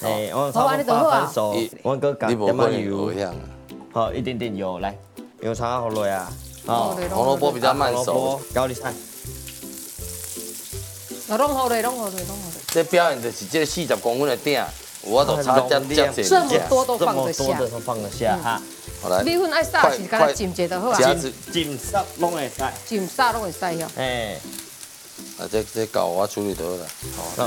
哎，我差不多8分熟，我搁加你无点仔可能有油， 香啊。 好，一点点油来，油炒好落啊。哦， 红萝卜比较慢熟。 高丽菜。 弄好嘞，弄好嘞。 这表演就是这40公分的鼎，我都差这这么多都放得下， 这么多都放得下哈。 好来， 米粉爱撒是干来浸一下就好啊。 浸湿拢会使， 浸撒拢会使哟。 哎， 啊这搞我处理得了。好。